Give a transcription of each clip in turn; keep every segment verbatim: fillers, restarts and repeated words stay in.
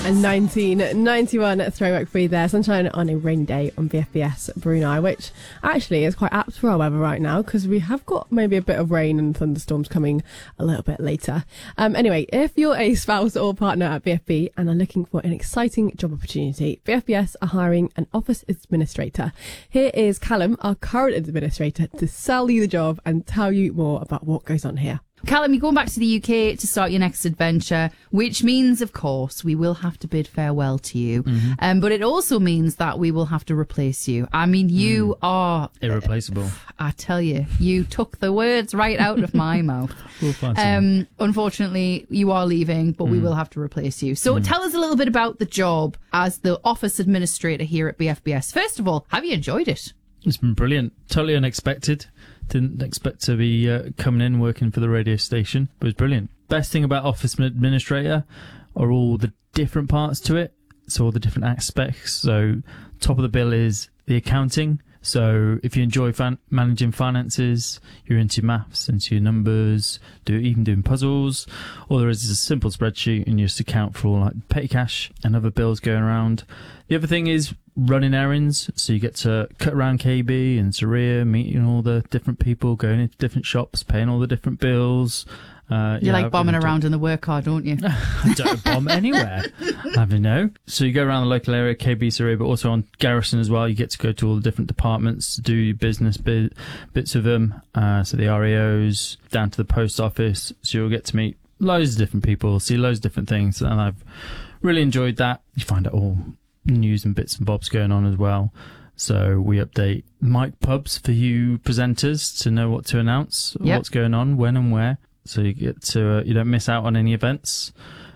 And nineteen ninety-one throwback for you there. Sunshine on a rainy day on B F B S Brunei, which actually is quite apt for our weather right now because we have got maybe a bit of rain and thunderstorms coming a little bit later. Um, anyway, if you're a spouse or partner at B F B and are looking for an exciting job opportunity, B F B S are hiring an office administrator. Here is Callum, our current administrator, to sell you the job and tell you more about what goes on here. Callum, you're going back to the U K to start your next adventure, which means, of course, we will have to bid farewell to you. Mm-hmm. Um, but it also means that we will have to replace you. I mean, you mm. are... irreplaceable. Uh, I tell you, you took the words right out of my mouth. We'll find um, unfortunately, you are leaving, but mm. we will have to replace you. So mm. tell us a little bit about the job as the office administrator here at B F B S. First of all, have you enjoyed it? It's been brilliant. Totally unexpected. Didn't expect to be uh, coming in working for the radio station, but it was brilliant. Best thing about office administrator are all the different parts to it. So all the different aspects. So top of the bill is the accounting. So if you enjoy fan- managing finances, you're into maths, into your numbers, do even doing puzzles, all there is is a simple spreadsheet and you just account for all like petty cash and other bills going around. The other thing is running errands. So you get to cut around K B and Saria, meeting all the different people, going into different shops, paying all the different bills. Uh, you yeah, like I've bombing really around in the work car, don't you? I don't bomb anywhere. I don't know. So you go around the local area, K B, Surrey, but also on Garrison as well. You get to go to all the different departments, do your business bit, bits of them. Uh, so the R E Os, down to the post office. So you'll get to meet loads of different people, see loads of different things. And I've really enjoyed that. You find out all news and bits and bobs going on as well. So we update mic pubs for you presenters to know what to announce, yep. what's going on, when and where. So you get to, uh, you don't miss out on any events.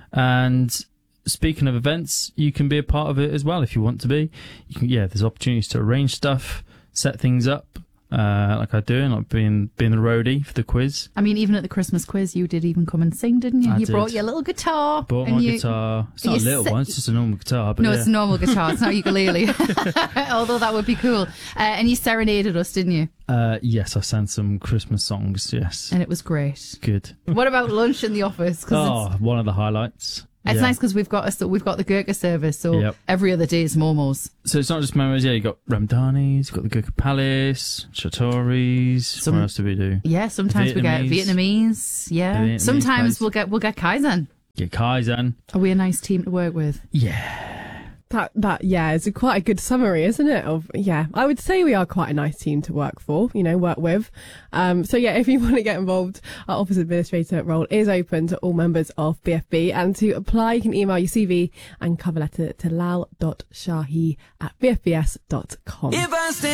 And speaking of events, you can be a part of it as well if you want to be. You can, yeah, there's opportunities to arrange stuff, set things up, uh, like I do, and like being being the roadie for the quiz. I mean, even at the Christmas quiz, you did even come and sing, didn't you? I you did. brought your little guitar. Brought and my you, guitar. It's not a little sa- one, it's just a normal guitar. But no, yeah. it's a normal guitar. It's not ukulele. Although that would be cool. Uh, and you serenaded us, didn't you? Uh, yes, I sang some Christmas songs, yes. And it was great. Good. What about lunch in the office? Oh, it's, one of the highlights. It's yeah. nice because we've got a, we've got the Gurkha service, so yep. every other day is momos. So it's not just momos, yeah, you've got Ramdanis, you've got the Gurkha Palace, Shatoris, Some, what else do we do? Yeah, sometimes Vietnamese. we get Vietnamese, yeah. Vietnamese sometimes place. we'll get we'll get Kaizen. Get Kaizen. Are we a nice team to work with? Yeah. That, that, yeah, is a quite a good summary, isn't it? Of, yeah, I would say we are quite a nice team to work for, you know, work with. Um, so yeah, if you want to get involved, our office administrator role is open to all members of B F B. And to apply, you can email your C V and cover letter to lal dot shahi at b f b s dot com.